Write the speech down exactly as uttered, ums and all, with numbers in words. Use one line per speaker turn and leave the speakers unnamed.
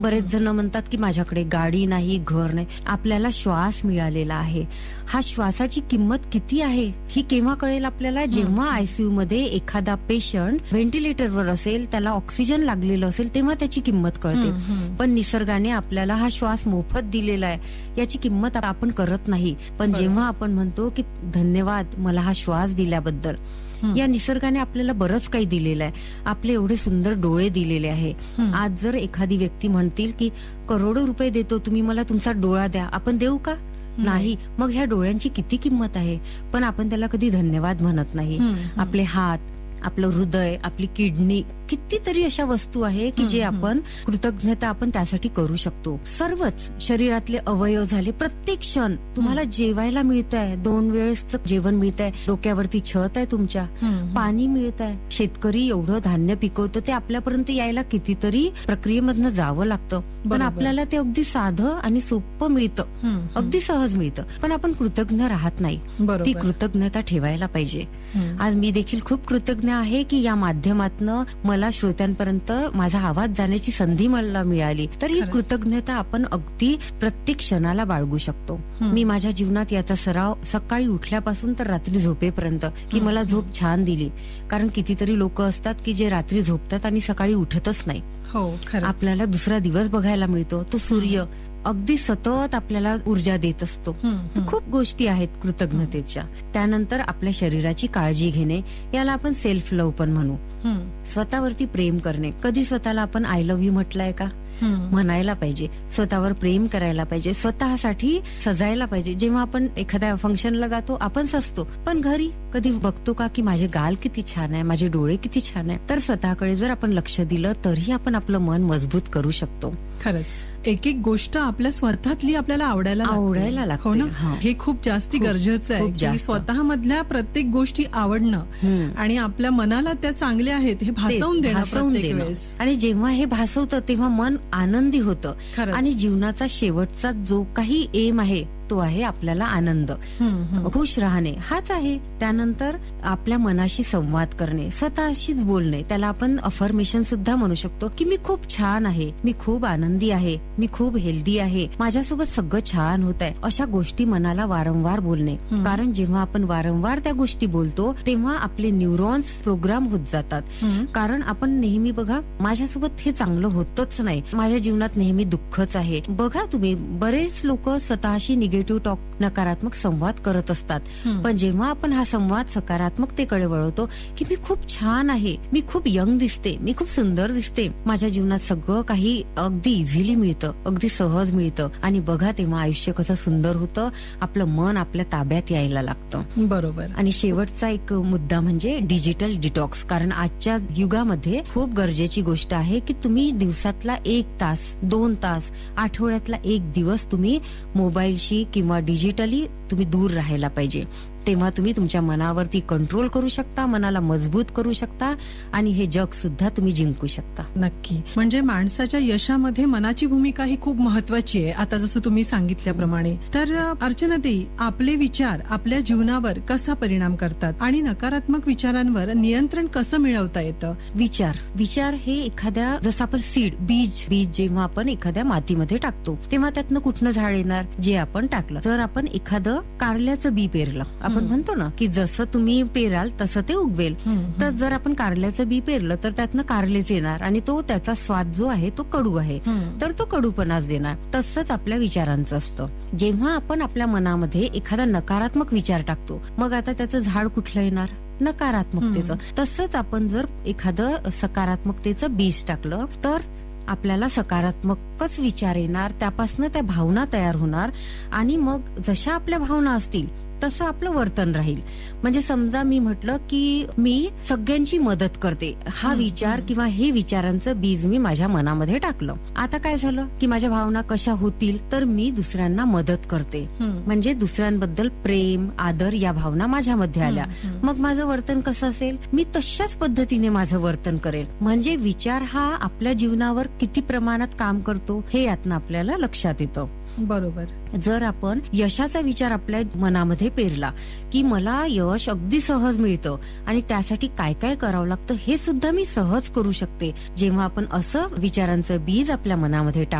बरेच जण म्हणतात की माझ्याकडे गाडी नाही, घर नाही. आपल्याला श्वास मिळालेला आहे. हा श्वासाची किंमत किती आहे ही केव्हा कळेल आपल्याला? जेव्हा आयसीयू मध्ये एखादा पेशंट व्हेंटिलेटरवर असेल, त्याला ऑक्सिजन लागलेलं असेल, तेव्हा त्याची किंमत कळते. पण निसर्गाने आपल्याला हा श्वास मोफत दिलेला आहे, याची किंमत आपण करत नाही. पण जेव्हा आपण म्हणतो की धन्यवाद मला हा श्वास दिल्याबद्दल, या निसर्गाने आपल्याला बरंच काही दिलेलं आहे. आपले एवढे सुंदर डोळे दिलेले आहे. आज जर एखादी व्यक्ती म्हणतील की करोडो रुपये देतो, तुम्ही मला तुमचा डोळा द्या, आपण देऊ का? नाही. मग ह्या डोळ्यांची किती किंमत आहे, पण आपण त्याला कधी धन्यवाद म्हणत नाही. आपले हात, आपलं हृदय, आपली किडनी, कितीतरी अशा वस्तू आहे की जे आपण कृतज्ञता आपण त्यासाठी करू शकतो. सर्वच शरीरातले अवयव झाले, प्रत्येक क्षण तुम्हाला जेवायला मिळत आहे, दोन वेळेस जेवण मिळत आहे, डोक्यावरती छत आहे तुमच्या, पाणी मिळत आहे. शेतकरी एवढं धान्य पिकवतं, ते आपल्यापर्यंत यायला कितीतरी प्रक्रियेमधनं जावं लागतं, पण आपल्याला ते अगदी साधं आणि सोपं मिळतं, अगदी सहज मिळतं. पण आपण कृतज्ञ राहत नाही. ती कृतज्ञता ठेवायला पाहिजे. आज मी देखील खूप कृतज्ञ आहे की या माध्यमातनं मला श्रोत्यांपर्यंत माझा आवाज जाण्याची संधी मला मिळाली. तर ही कृतज्ञता आपण अगदी प्रत्येक क्षणाला बाळगू शकतो. मी माझ्या जीवनात याचा सराव सकाळी उठल्यापासून तर रात्री झोपेपर्यंत, की मला झोप छान दिली. कारण कितीतरी लोक असतात की जे रात्री झोपतात आणि सकाळी उठतच नाही.
हो,
आपल्याला दुसरा दिवस बघायला मिळतो, तो सूर्य अगदी सतत आपल्याला ऊर्जा देत असतो. खूप गोष्टी आहेत कृतज्ञतेच्या. त्यानंतर आपल्या शरीराची काळजी घेणे, याला आपण सेल्फ लव्ह पण म्हणू. स्वतःवरती प्रेम करणे. कधी स्वतःला आपण आय लव्ह यू म्हटलंय का? म्हणायला पाहिजे. स्वतःवर प्रेम करायला पाहिजे. स्वतःसाठी सजायला पाहिजे. जेव्हा आपण एखाद्या फंक्शनला जातो आपण सजतो, पण घरी कधी बघतो का की माझे गाल किती छान आहे, माझे डोळे किती छान आहे? तर स्वतःकडे जर आपण लक्ष दिलं तरी आपण आपलं मन मजबूत करू शकतो.
खरंच एक एक गोष्ट आपल्या स्वतःतली आपल्याला आवडायला
आवडायला लागते.
हो ना, हे खूप जास्ती गरजेचं आहे की स्वतः मधल्या प्रत्येक गोष्टी आवडणं आणि आपल्या मनाला त्या चांगल्या आहेत हे भासवून देणं प्रत्येक वेळेस.
आणि जेव्हा हे भासवतं तेव्हा मन आनंदी होतं. आणि जीवनाचा शेवटचा जो काही एम आहे तो आहे आपल्याला आनंद, खुश राहणे, हाच आहे. त्यानंतर आपल्या मनाशी संवाद करणे, स्वतःशीच बोलणे, त्याला आपण अफर्मेशन सुद्धा म्हणू शकतो की मी खूप छान आहे, मी खूप आनंदी आहे, मी खूप हेल्दी आहे, माझ्यासोबत सगळं छान होत आहे. अशा गोष्टी मनाला वारंवार बोलणे. कारण जेव्हा आपण वारंवार त्या गोष्टी बोलतो तेव्हा आपले न्यूरॉन्स प्रोग्राम होत जातात. कारण आपण नेहमी बघा, माझ्यासोबत हे चांगलं होतच नाही, माझ्या जीवनात नेहमी दुःखच आहे. बघा तुम्ही, बरेच लोक स्वतःशी निगेटिव्ह टॉक, नकारात्मक संवाद करत असतात. पण जेव्हा आपण हा संवाद सकारात्मकतेकडे वळवतो की मी खूप छान आहे, मी खूप यंग दिसते, मी खूप सुंदर दिसते, माझ्या जीवनात सगळं काही अगदी इझिली मिळतं, अगदी सहज मिळतं, आणि बघा तेव्हा आयुष्य कसं सुंदर होतं, आपलं मन आपल्या ताब्यात यायला लागतं.
बरोबर.
आणि शेवटचा एक मुद्दा म्हणजे डिजिटल डिटॉक्स. कारण आजच्या युगामध्ये खूप गरजेची गोष्ट आहे की तुम्ही दिवसातला एक तास, दोन तास, आठवड्यातला एक दिवस तुम्ही मोबाईलशी किंवा डिजिटली तुम्ही दूर राहायला पाहिजे. तेव्हा तुम्ही तुमच्या मनावरती कंट्रोल करू शकता, मनाला मजबूत करू शकता, आणि हे जग सुद्धा तुम्ही जिंकू शकता.
नक्की. म्हणजे माणसाच्या यशामध्ये मनाची भूमिका ही खूप महत्वाची आहे, आता जसं तुम्ही सांगितल्याप्रमाणे. तर अर्चनाताई, आपले विचार आपल्या जीवनावर कसा परिणाम करतात आणि नकारात्मक विचारांवर नियंत्रण कसं मिळवता येतं?
विचार विचार हे एखाद्या, जसं आपण सीड, बीज बीज जेव्हा आपण एखाद्या मातीमध्ये टाकतो तेव्हा त्यातनं कुठनं झाड येणार? जे आपण टाकलं. जर आपण एखादं कारल्याचं बी पेरलं, आपण म्हणतो ना की जसं तुम्ही पेराल तसं ते उगवेल. तर जर आपण कारल्याचं बी पेरलं तर त्यातनं कारलेच येणार, आणि तो त्याचा स्वाद जो आहे तो कडू आहे, तर तो कडूपणाच देणार. तसंच आपल्या विचारांचं असतं. जेव्हा आपण आपल्या मनामध्ये एखादा नकारात्मक विचार टाकतो, मग आता त्याचं झाड कुठलं येणार? नकारात्मकतेचं. तसंच आपण जर एखादं सकारात्मकतेचं बीज टाकलं तर आपल्याला सकारात्मकच विचार येणार, त्यापासून त्या भावना तयार होणार, आणि मग जशा आपल्या भावना असतील तसं आपलं वर्तन राहील. म्हणजे समजा मी म्हटलं की मी सगळ्यांची मदत करते, हा विचार किंवा हे विचारांचं बीज मी माझ्या मनामध्ये टाकलं. आता काय झालं की माझ्या भावना कशा होतील? तर मी दुसऱ्यांना मदत करते, म्हणजे दुसऱ्यांबद्दल प्रेम, आदर या भावना माझ्यामध्ये आल्या. मग माझं वर्तन कसं असेल? मी तशाच पद्धतीने माझं वर्तन करेल. म्हणजे विचार हा आपल्या जीवनावर किती प्रमाणात काम करतो हे यातनं आपल्याला लक्षात येतं.
बरोबर.
जर आपण यशाचा विचार आपल्या मनामध्ये पेरला की मला यश अगदी सहज मिळतं आणि त्यासाठी काय काय करावं लागतं हे सुद्धा मी सहज करू शकते, जेव्हा आपण असं विचारांचं बीज आपल्या मनामध्ये टाकतो